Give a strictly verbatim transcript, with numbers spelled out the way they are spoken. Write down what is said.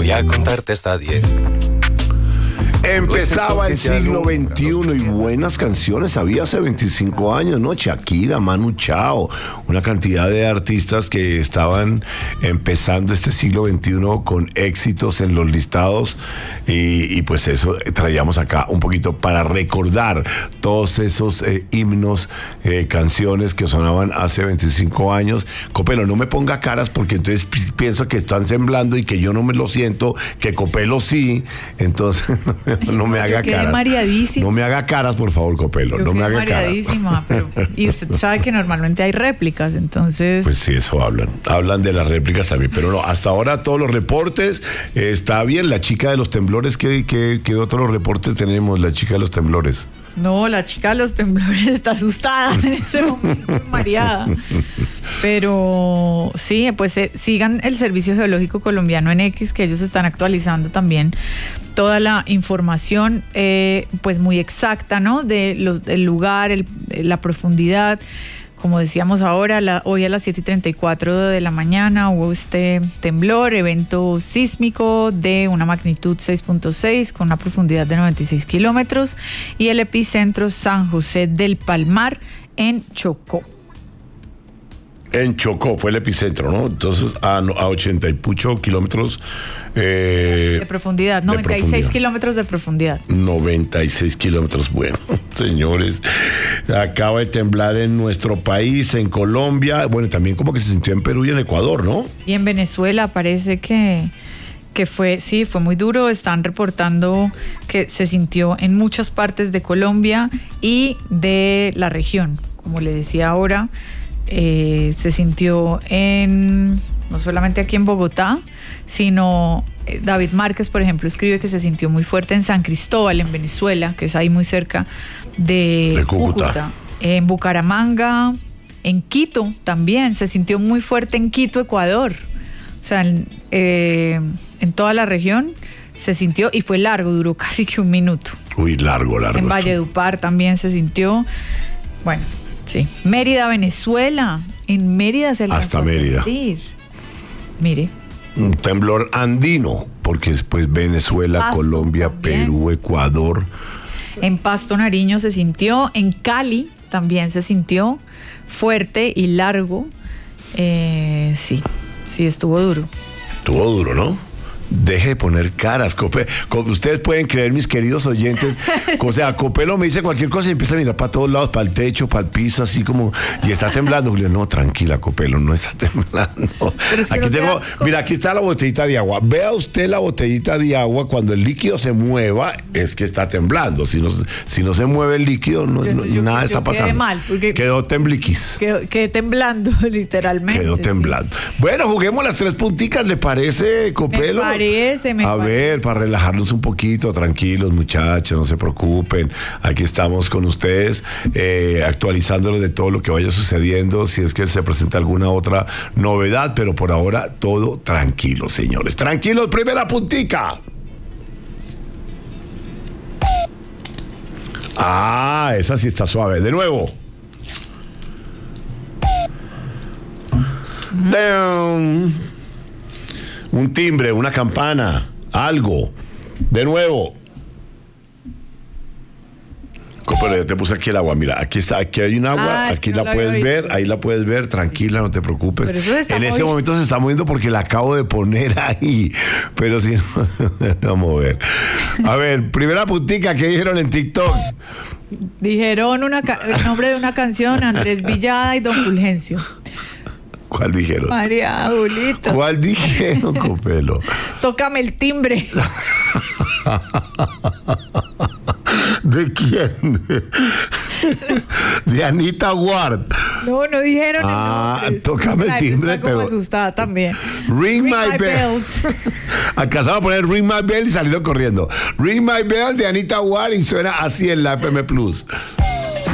Voy a contarte hasta diez. Empezaba el siglo veintiuno y buenas canciones había hace veinticinco años, ¿no? Shakira, Manu Chao, una cantidad de artistas que estaban empezando este siglo veintiuno con éxitos en los listados y, y pues eso traíamos acá un poquito para recordar todos esos eh, himnos, eh, canciones que sonaban hace veinticinco años. Copelo, no me ponga caras porque entonces pi- pienso que están semblando y que yo no me lo siento, que Copelo sí, entonces... No me haga Yo quedé caras. mareadísima. No me haga caras, por favor, Copelo. Yo no me quedé haga caras. mareadísima, pero y usted sabe que normalmente hay réplicas, entonces. Pues sí, eso hablan. Hablan de las réplicas también. Pero no, hasta ahora todos los reportes eh, está bien. La chica de los temblores, ¿qué, qué, qué otros reportes tenemos? La chica de los temblores. No, la chica de los temblores está asustada en este momento, mareada. Pero sí, pues eh, sigan el Servicio Geológico Colombiano en X, que ellos están actualizando también toda la información, eh, pues muy exacta, ¿no? De lo, del lugar, el, la profundidad. Como decíamos ahora, la, hoy a las siete y treinta y cuatro de la mañana hubo este temblor, evento sísmico de una magnitud seis punto seis con una profundidad de noventa y seis kilómetros y el epicentro San José del Palmar en Chocó. En Chocó fue el epicentro, ¿no? Entonces, a, a ochenta y pucho kilómetros. Eh, De profundidad, noventa y seis profundidad. kilómetros de profundidad. noventa y seis kilómetros. Bueno, señores, acaba de temblar en nuestro país, en Colombia. Bueno, también como que se sintió en Perú y en Ecuador, ¿no? Y en Venezuela parece que, que fue, sí, fue muy duro. Están reportando que se sintió en muchas partes de Colombia y de la región. Como le decía ahora, eh, se sintió en... no solamente aquí en Bogotá, sino eh, David Márquez, por ejemplo, escribe que se sintió muy fuerte en San Cristóbal, en Venezuela, que es ahí muy cerca de, De Cúcuta. Cúcuta. En Bucaramanga, en Quito también, se sintió muy fuerte en Quito, Ecuador. O sea, en, eh, en toda la región se sintió y fue largo, duró casi que un minuto. Uy, largo, largo. En Valledupar también se sintió, bueno, sí. Mérida, Venezuela, en Mérida se alcanzó Hasta a Mérida. sentir. Mire. Un temblor andino, porque después Venezuela, Pasto Colombia, también. Perú, Ecuador. En Pasto, Nariño se sintió, en Cali también se sintió fuerte y largo. Eh, sí, sí, estuvo duro. Estuvo duro, ¿no? Deje de poner caras, Cope. Co- Ustedes pueden creer, mis queridos oyentes. O sea, Copelo me dice cualquier cosa y empieza a mirar para todos lados, para el techo, para el piso, así como. Y está temblando. Julio, no, tranquila, Copelo, no está temblando. Pero es que Aquí no tengo. queda- Mira, aquí está la botellita de agua. Vea usted la botellita de agua. Cuando el líquido se mueva, es que está temblando. Si no, si no se mueve el líquido, no, Yo- no- yo- nada yo está quedé pasando. mal, porque- Quedó tembliquis. Quedó, quedé temblando, literalmente. Quedó sí. temblando. Bueno, juguemos las tres punticas, ¿le parece, Copelo? Me parece, me A parece. ver, para relajarnos un poquito, tranquilos, muchachos, no se preocupen. Aquí estamos con ustedes, eh, actualizándoles de todo lo que vaya sucediendo, si es que se presenta alguna otra novedad, pero por ahora todo tranquilo, señores. Tranquilos, primera puntica. Ah, esa sí está suave. De nuevo. Down. Un timbre, una campana, algo. De nuevo. Pero ya te puse aquí el agua. Mira, aquí está, aquí hay un agua, Ah, es aquí que no la la puedes había ver, visto. ahí la puedes ver, tranquila, no te preocupes. Pero eso se está en este moviendo. momento se está moviendo porque la acabo de poner ahí. Pero si no, vamos a ver. A ver, primera puntica que dijeron en TikTok. Dijeron una ca- el nombre de una canción, Andrés Villada y Don Fulgencio. ¿Cuál dijeron? María Julito. ¿Cuál dijeron, Copelo? Tócame el timbre. ¿De quién? De Anita Ward. No, no dijeron Ah, el nombre. tócame el Ay, timbre, está como pero- asustada también. Ring, my, bell. bells. Alcanzaron a poner Ring My Bell y salieron corriendo. Ring My Bell de Anita Ward y suena así en la F M Plus.